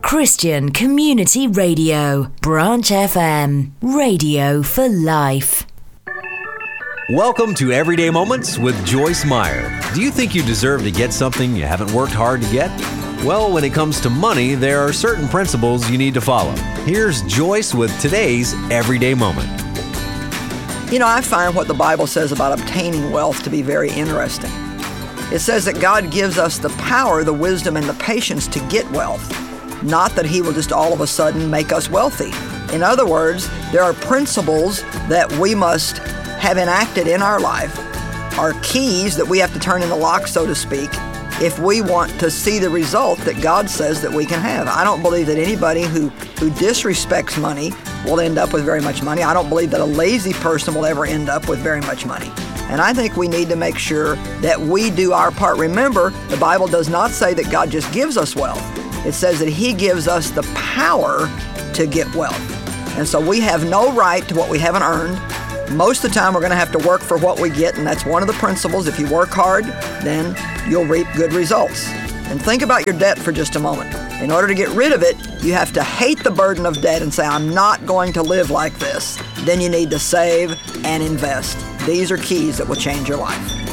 Christian Community Radio, Branch FM, radio for life. Welcome to Everyday Moments with Joyce Meyer. Do you think you deserve to get something you haven't worked hard to get? Well, when it comes to money, there are certain principles you need to follow. Here's Joyce with today's Everyday Moment. You know, I find what the Bible says about obtaining wealth to be very interesting. It says that God gives us the power, the wisdom, and the patience to get wealth, not that He will just all of a sudden make us wealthy. In other words, there are principles that we must have enacted in our life, are keys that we have to turn in the lock, so to speak, if we want to see the result that God says that we can have. I don't believe that anybody who disrespects money will end up with very much money. I don't believe that a lazy person will ever end up with very much money. And I think we need to make sure that we do our part. Remember, the Bible does not say that God just gives us wealth. It says that He gives us the power to get wealth. And so we have no right to what we haven't earned. Most of the time, we're going to have to work for what we get, and that's one of the principles. If you work hard, then you'll reap good results. And think about your debt for just a moment. In order to get rid of it, you have to hate the burden of debt and say, I'm not going to live like this. Then you need to save and invest. These are keys that will change your life.